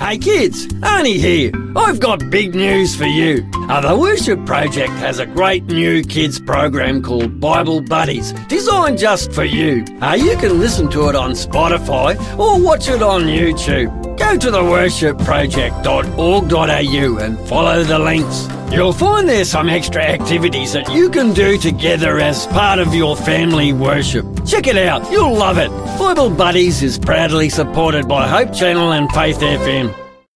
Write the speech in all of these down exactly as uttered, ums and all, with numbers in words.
Hey kids, Arnie here. I've got big news for you. Uh, the Worship Project has a great new kids program called Bible Buddies, designed just for you. Uh, you can listen to it on Spotify or watch it on YouTube. Go to the worship project dot org dot a u and follow the links. You'll find there's some extra activities that you can do together as part of your family worship. Check it out, you'll love it. Bible Buddies is proudly supported by Hope Channel and Faith F M.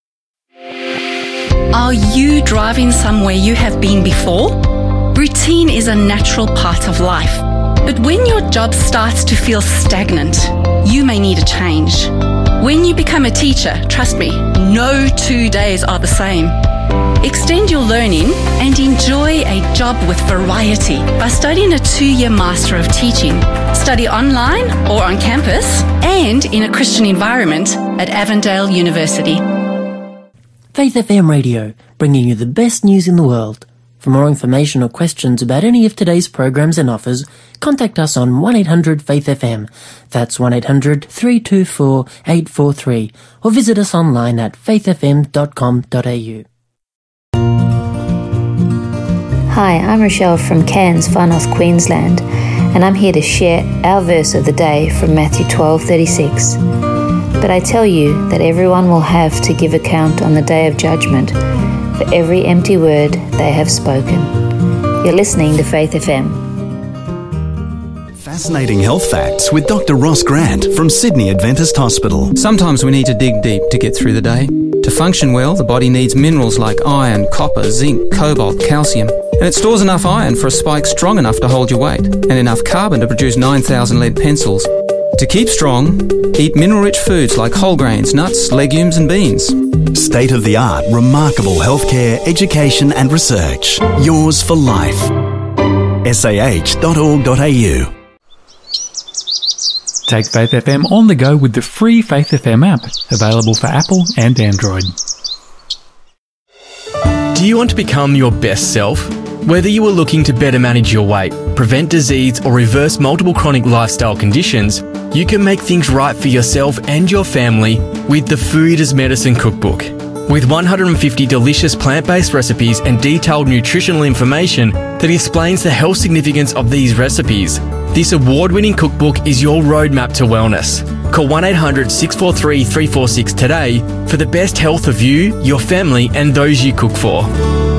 Are you driving somewhere you have been before? Routine is a natural part of life. But when your job starts to feel stagnant, you may need a change. When you become a teacher, trust me, no two days are the same. Extend your learning and enjoy a job with variety by studying a two-year Master of Teaching. Study online or on campus and in a Christian environment at Avondale University. Faith F M Radio, bringing you the best news in the world. For more information or questions about any of today's programs and offers, contact us on one eight hundred faith F M. That's one eight hundred three two four eight four three, or visit us online at faith f m dot com dot a u. Hi, I'm Rochelle from Cairns, Far North Queensland, and I'm here to share our verse of the day from Matthew twelve thirty-six. But I tell you that everyone will have to give account on the day of judgment for every empty word they have spoken. You're listening to Faith F M. Fascinating health facts with Doctor Ross Grant from Sydney Adventist Hospital. Sometimes we need to dig deep to get through the day. To function well, the body needs minerals like iron, copper, zinc, cobalt, calcium. And it stores enough iron for a spike strong enough to hold your weight, and enough carbon to produce nine thousand lead pencils. To keep strong, eat mineral-rich foods like whole grains, nuts, legumes and beans. State-of-the-art, remarkable healthcare, education and research. Yours for life. s a h dot org dot a u. Take Faith F M on the go with the free Faith F M app, available for Apple and Android. Do you want to become your best self? Whether you are looking to better manage your weight, prevent disease or reverse multiple chronic lifestyle conditions, you can make things right for yourself and your family with the Food as Medicine Cookbook. With one hundred fifty delicious plant-based recipes and detailed nutritional information that explains the health significance of these recipes, this award-winning cookbook is your roadmap to wellness. Call one eight hundred six four three three four six today for the best health of you, your family and those you cook for.